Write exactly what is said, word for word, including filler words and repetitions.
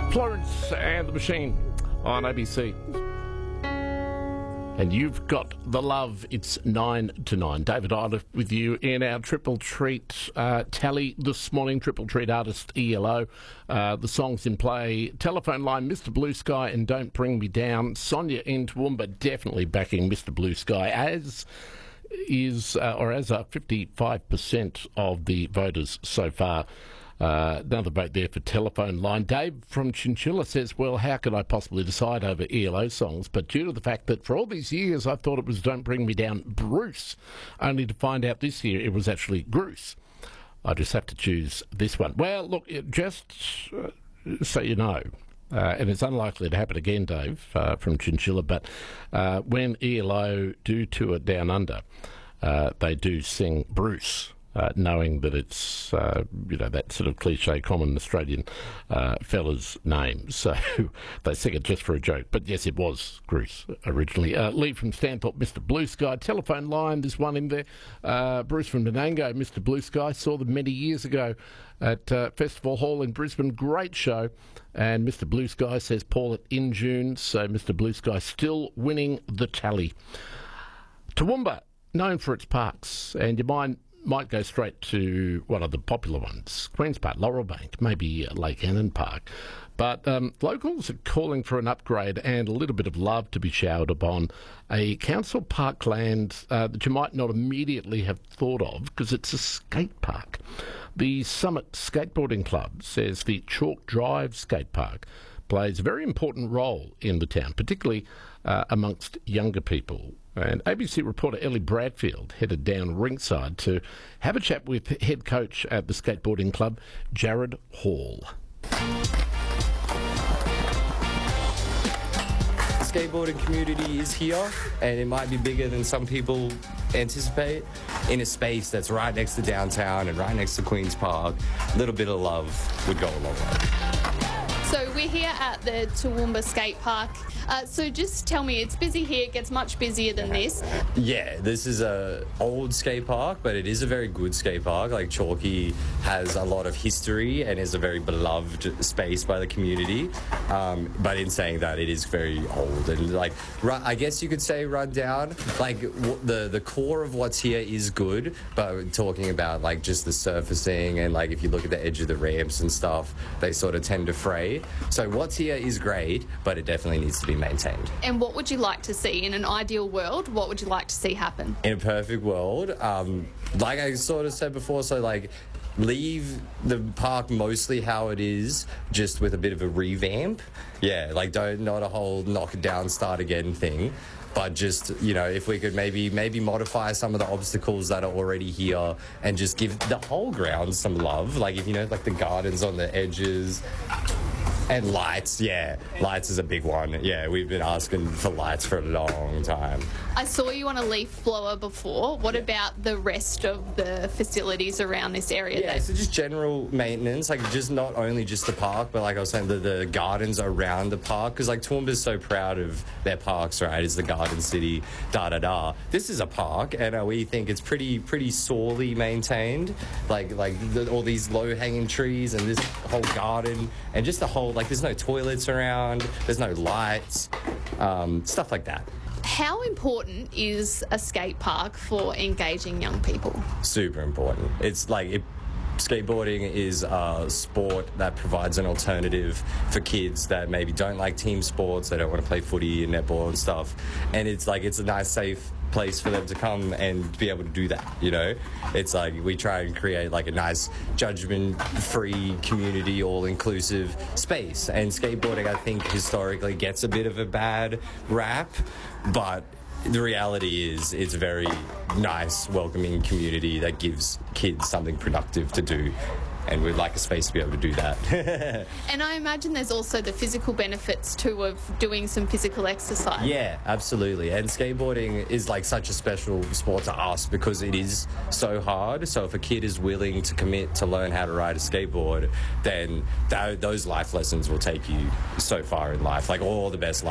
Florence and the Machine on A B C. And you've got the love. It's nine to nine. David Ida with you in our Triple Treat uh, tally this morning. Triple Treat artist E L O. Uh, the songs in play. Telephone line, Mister Blue Sky and Don't Bring Me Down. Sonia in Toowoomba definitely backing Mister Blue Sky, as is, uh, or as are fifty-five percent of the voters so far. Uh, another vote there for telephone line. Dave from Chinchilla says, well, how could I possibly decide over E L O songs? But due to the fact that for all these years I thought it was Don't Bring Me Down Bruce, only to find out this year it was actually Bruce. I just have to choose this one. Well, look, it just uh, so you know, uh, and it's unlikely to happen again, Dave, uh, from Chinchilla, but uh, when E L O do tour down under, uh, they do sing Bruce. Uh, knowing that it's, uh, you know, that sort of cliche common Australian uh, fella's name. So they sing it just for a joke. But yes, it was Bruce originally. Uh, Lee from Stanthorpe, Mister Blue Sky. Telephone line, there's one in there. Uh, Bruce from Menango, Mister Blue Sky. Saw them many years ago at uh, Festival Hall in Brisbane. Great show. And Mister Blue Sky says Paul it in June. So Mister Blue Sky still winning the tally. Toowoomba, known for its parks. And you mind... might go straight to one of the popular ones, Queen's Park, Laurel Bank, maybe Lake Annan Park. But um, locals are calling for an upgrade and a little bit of love to be showered upon a council parkland uh, that you might not immediately have thought of because it's a skate park. The Summit Skateboarding Club says the Chalk Drive skate park plays a very important role in the town, particularly uh, amongst younger people. And A B C reporter Ellie Bradfield headed down ringside to have a chat with head coach at the skateboarding club, Jared Hall. The skateboarding community is here, and it might be bigger than some people anticipate. In a space that's right next to downtown and right next to Queen's Park, a little bit of love would go a long way. So we're here at the Toowoomba Skate Park. Uh, so just tell me, it's busy here, it gets much busier than this. Yeah, this is a old skate park, but it is a very good skate park. Like Chalky has a lot of history and is a very beloved space by the community. Um, but in saying that, it is very old and like, I guess you could say run down. Like the, the core of what's here is good, but we're talking about like just the surfacing and like if you look at the edge of the ramps and stuff, they sort of tend to fray. So what's here is great, but it definitely needs to be maintained. And what would you like to see in an ideal world? What would you like to see happen? In a perfect world, um, like I sort of said before, so like leave the park mostly how it is, just with a bit of a revamp. Yeah, like don't not a whole knock it down, start again thing. But just, you know, if we could maybe maybe modify some of the obstacles that are already here and just give the whole ground some love. Like, if you know, like the gardens on the edges. And lights, yeah. Lights is a big one. Yeah, we've been asking for lights for a long time. I saw you on a leaf blower before. What yeah. about the rest of the facilities around this area? Yeah, then? So just general maintenance, like just not only just the park, but like I was saying, the, the gardens around the park. Because like Toowoomba is so proud of their parks, right? It's the garden city, da da da. This is a park, and uh, we think it's pretty pretty sorely maintained. Like like the, all these low hanging trees and this whole garden and just the whole. Like there's no toilets around, there's no lights, um, stuff like that. How important is a skate park for engaging young people? Super important. It's like it, skateboarding is a sport that provides an alternative for kids that maybe don't like team sports, they don't want to play footy and netball and stuff. And it's like it's a nice, safe place for them to come and be able to do that, you know? It's like we try and create like a nice judgment-free community, all-inclusive space. And skateboarding, I think, historically gets a bit of a bad rap, but the reality is it's a very nice, welcoming community that gives kids something productive to do. And we'd like a space to be able to do that. And I imagine there's also the physical benefits too of doing some physical exercise. Yeah, absolutely. And skateboarding is like such a special sport to us because it is so hard. So if a kid is willing to commit to learn how to ride a skateboard, then th- those life lessons will take you so far in life. Like all the best life